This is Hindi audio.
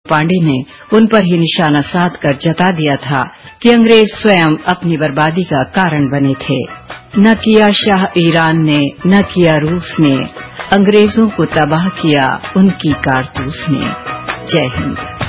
पांडे ने उन पर ही निशाना साधकर जता दिया था कि अंग्रेज स्वयं अपनी बर्बादी का कारण बने थे। न किया शाह ईरान ने, न किया रूस ने, अंग्रेजों को तबाह किया उनकी कारतूस ने। जय हिंद।